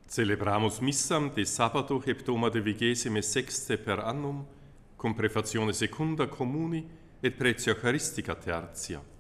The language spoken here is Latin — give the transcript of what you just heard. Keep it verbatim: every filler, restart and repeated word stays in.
Celebramus missam de sabato heptoma de vigesime sexte per annum, cum prefazione secunda communi et pretio Eucharistica tertia.